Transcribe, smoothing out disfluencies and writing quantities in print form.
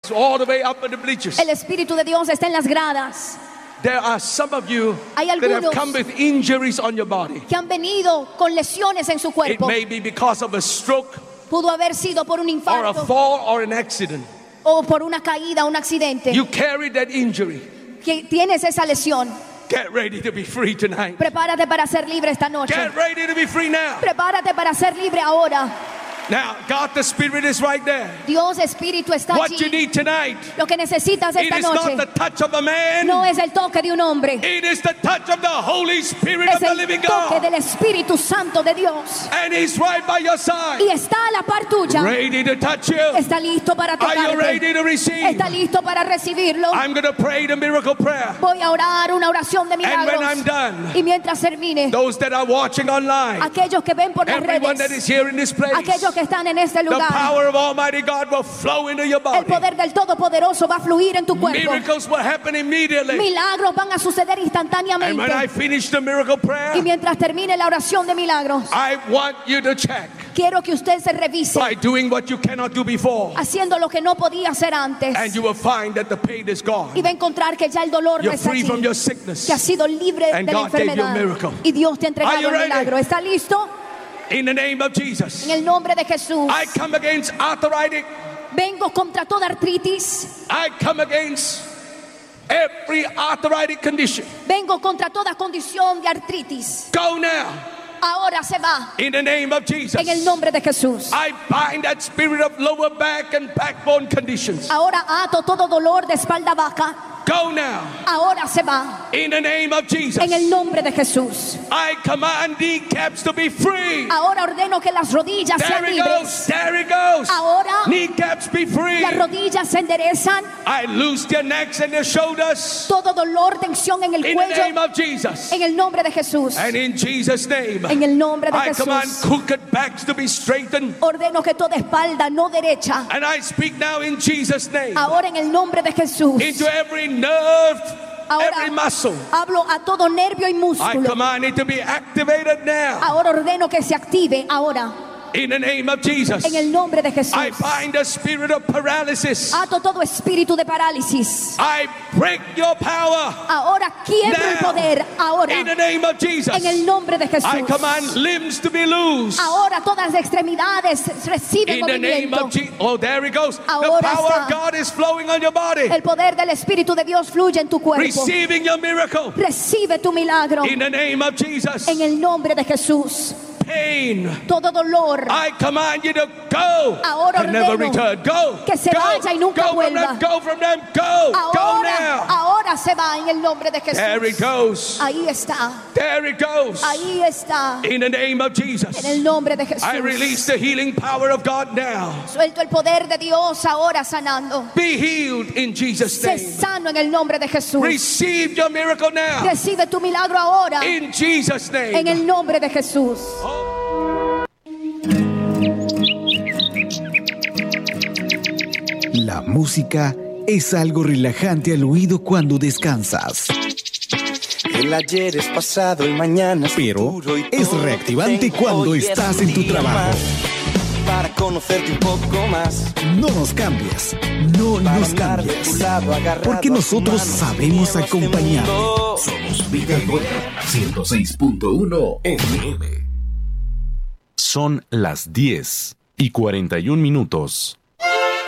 all the way up in the bleachers. El Espíritu de Dios está en las gradas. There are some of you Hay that have algunos come with injuries on your body. Que han venido con lesiones en su It cuerpo. may be because of a stroke Pudo haber sido por un or a infarto fall or an accident. o por una caída, un accidente. You carry that injury. Que tienes esa lesión. Get ready to be free tonight. Prepárate para ser libre esta noche. Get ready to be free now. Prepárate para ser libre ahora. Now, God the Spirit is right there. Dios Espíritu está What you allí. need tonight, Lo que necesitas it esta is not noche the touch of a man. no es el toque de un hombre. It is the touch of the Holy Spirit of Es the el living toque God. del Espíritu Santo de Dios. And He's right by your side. Y está a la par tuya. Ready to touch you. Está listo para Are you ready tocarte. to receive? Está listo para recibirlo. I'm going to pray the miracle prayer. Voy a orar una oración de And when I'm milagros. done, Y mientras termine, those that are watching online, aquellos que ven por las everyone that redes, is here in this place, aquellos que están en este the lugar, power of Almighty God will flow into your el body. poder del Todopoderoso va a fluir en tu cuerpo. Miracles will happen immediately. Milagros van a suceder And when I instantáneamente. finish the miracle Y prayer, mientras termine la oración de milagros, I want you to check quiero que usted se revise by doing what you cannot do before. haciendo lo que no podía hacer antes. And you will find that the pain is Y gone. va a encontrar que ya el dolor no You're está free from your allí, sickness. que has sido libre And de la God gave you a enfermedad. miracle. Y Dios te ha entregado Are you el ready? milagro. ¿Está listo? In the name of Jesus, En el nombre de Jesús. I come against arthritic. Vengo contra toda artritis. I come against every arthritic condition. Vengo contra toda condición de artritis. Go now. Ahora se va. In the name of Jesus. En el nombre de Jesús. I bind that spirit of lower back and backbone conditions. Ahora ato todo dolor de espalda baja. Go now. Ahora se va. In the name of Jesus. En el nombre de Jesús. I command kneecaps to be free. Ahora ordeno que las rodillas sean There it goes. libres. There it goes. Ahora Kneecaps be free. las rodillas se enderezan. I loose their necks and their shoulders. Todo dolor, tensión en el In the name cuello. of Jesus. En el nombre de Jesús. And in Jesus' name. En el nombre de I command Jesús. crooked backs to be straightened. Ordeno que toda espalda no derecha. And I speak now in Jesus' name Ahora en el nombre de Jesús. into every nerve, Ahora every muscle. hablo a todo nervio y I músculo. command it to be activated now Ahora ordeno que se active ahora. in the name of Jesus. En el nombre de Jesús. I bind the spirit of paralysis. Ato todo espíritu de parálisis. I break your power Ahora quiebro el now poder. Ahora in the name of Jesus. en el nombre de Jesús. I command limbs to be loose Ahora todas las extremidades reciben in the name movimiento. of Jesus. Oh, there it goes. The Ahora power está. of God is flowing on your body, El poder del Espíritu de Dios fluye en tu cuerpo. receiving your miracle Recibe tu milagro in the name of Jesus. en el nombre de Jesús. Pain, Todo dolor I command you to go Ahora and never ordeno return. Go, que se go, vaya y nunca go from vuelva. them, go from them, go now. Ahora se va en el nombre de There it Jesús. goes. Ahí está. There it goes. Ahí está. In the name of Jesus, En el nombre de I release Jesús. the healing power of God now. Suelto el poder de Dios ahora sanando. Be healed in Jesus' Sé name. sano en el nombre de Jesús. Receive your miracle now Recibe tu milagro ahora in Jesus' en name. el nombre de Jesús. La música es algo relajante al oído cuando descansas, El ayer es pasado, el mañana es pero futuro y es todo reactivante tengo. cuando Hoy es estás un en tu día trabajo. más para conocerte un poco más. No nos cambies, no Para nos andar de tu cambies, lado, agarrado porque a tu nosotros mano, sabemos sin miedo a este acompañarte. mundo. Somos Vida Nueva 106.1 FM. Son las 10:41 minutos.